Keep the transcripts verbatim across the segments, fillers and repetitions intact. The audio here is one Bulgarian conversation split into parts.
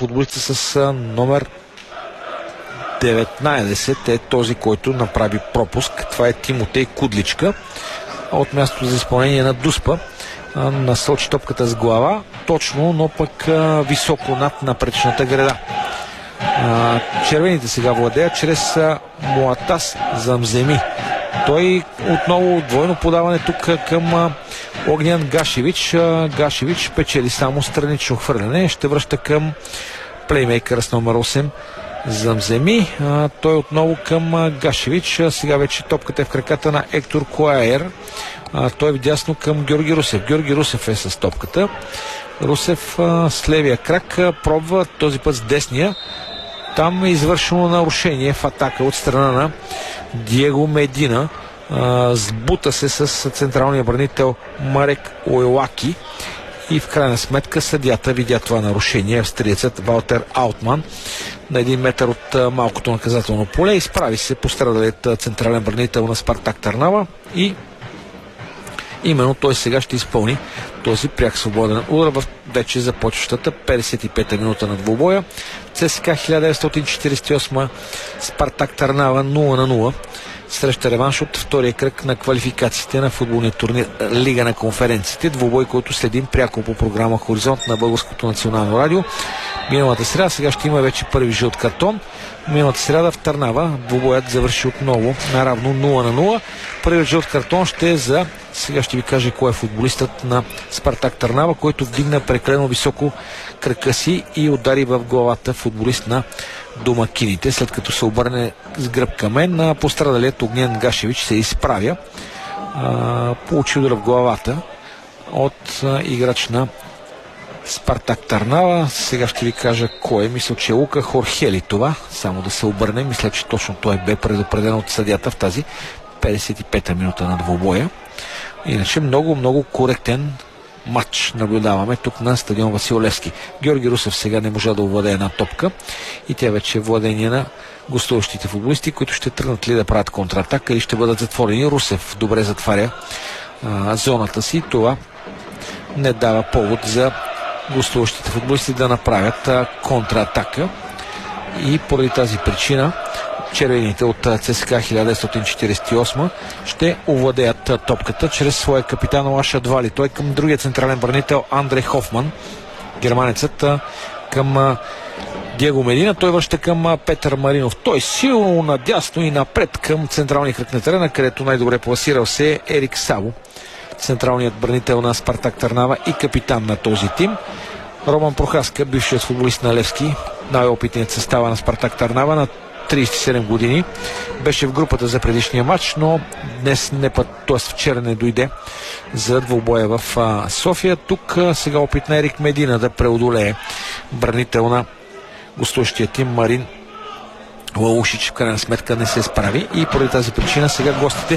футболиста с а, номер деветнайсет е този, който направи пропуск. Това е Тимотей Кудличка. От място за изпълнение на Дуспа а, насочи топката с глава точно, но пък а, високо над напречната града. А, червените сега владеят чрез а, Муатас Замземи. Той отново двойно подаване тук към а, Огнян Гашевич. А, Гашевич печели само странично хвърляне. Ще връща към плеймейкъра с номер осем Замземи. А, той отново към а, Гашевич. А, сега вече топката е в краката на Ектор Куаер. А, той вдясно към Георги Русев. Георги Русев е с топката. Русев а, с левия крак а, пробва този път с десния. Там е извършено нарушение в атака от страна на Диего Медина. А, сбута се с централния бранител Марек Уелаки и в крайна сметка съдията видя това нарушение. Австриецът Валтер Аутман на един метър от а, малкото наказателно поле изправи се пострадалият централен бранител на Спартак Търнава и именно той сега ще изпълни този пряк свободен удар в вече започващата петдесет и пета минута на двубоя. ЦСКА хиляда деветстотин четиридесет и осма Спартак Търнава нула на нула среща реванш от втория кръг на квалификациите на футболния турнир Лига на конференциите. Двубой, който следим пряко по програма Хоризонт на Българското национално радио. Миналата сряда, сега ще има вече първи жълт картон. Миналата сряда в Търнава двубоят завърши отново наравно нула на нула. Първият жълт картон ще е за, сега ще ви кажа кой е футболистът на Спартак Търнава, който вдигна прекалено високо кръка си и удари в главата футболист на домакините. След като се обърне с гръб към мен, пострадалият Огнян Гашевич се изправя. А, получи удар в главата от а, играч на Спартак Търнава. Сега ще ви кажа кой е. Мисля, че е Лука Хорхели това. Само да се обърне. Мисля, че точно той бе предупреден от съдията в тази петдесет и пета минута на двубоя. Иначе много, много коректен матч наблюдаваме тук на стадион Васил Левски. Георги Русев сега не можа да овладее една топка и тя вече е владение на гостуващите футболисти, които ще тръгнат ли да правят контратака или ще бъдат затворени. Русев добре затваря а, зоната си. Това не дава повод за гостуващите футболисти да направят а, контратака и поради тази причина червените от ЦСКА хиляда деветстотин четиридесет и осма ще овладеят топката чрез своя капитан Лаша Двали. Той към другия централен бранител Андре Хофман, германецът, към Диего Медина. Той връща към Петър Маринов. Той силно надясно и напред към централния кръг на терена, където най-добре пласирал се е Ерик Саво, централният бранител на Спартак Търнава и капитан на този тим. Роман Прохаска, бившият футболист на Левски, най-опитният състава на Спартак Търнава, на тридесет и седем години, беше в групата за предишния матч, но днес не път, т.е. вчера не дойде за двубоя в а, София. Тук а, сега опит на Ерик Медина да преодолее бранител на гостуващия тим Марин Лаушич. В крайна сметка не се справи и поради тази причина сега гостите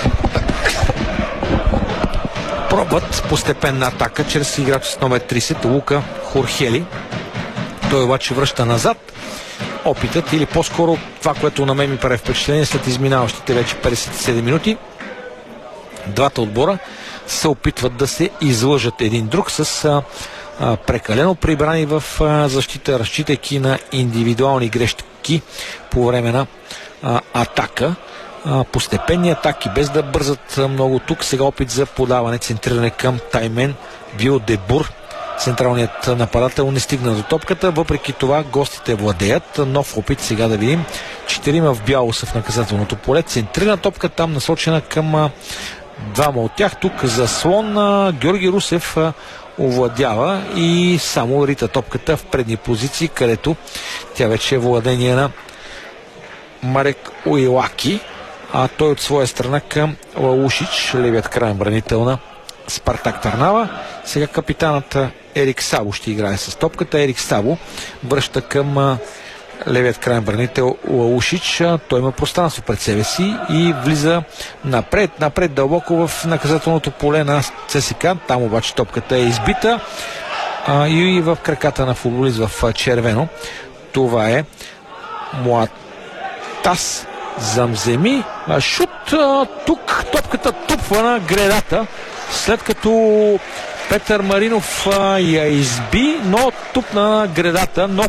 пробват постепенна атака чрез играч с номер тридесет Лука Хорхели. Той обаче връща назад. Опитът или по-скоро това, което на мен ми прави впечатление след изминаващите вече петдесет и седем минути, двата отбора се опитват да се излъжат един друг с а, а, прекалено прибрани в а, защита, разчитайки на индивидуални грешки по време на а, атака. А, постепенни атаки, без да бързат много тук. Сега опит за подаване, центриране към Таймен Вилдебур. Централният нападател не стигна до топката, въпреки това гостите владеят. Нов опит, сега да видим. Четирима в бяло са в наказателното поле. Центрирана топка там насочена към а, двама от тях. Тук заслон а, Георги Русев а, овладява и само рита топката в предни позиции, където тя вече е владение на Марек Уилаки, а той от своя страна към Лаушич, левият крайен бранител на Спартак Търнава. Сега капитанът Ерик Сабо ще играе с топката. Ерик Сабо връща към левият крайен бранител Лаушич. Той има пространство пред себе си и влиза напред, напред дълбоко в наказателното поле на ЦСКА. Там обаче топката е избита а, и в краката на футболист в червено. Това е Муатас Замземи. Шут, а, тук топката тупва на гредата, след като Петър Маринов а, я изби, но тупна на гредата, но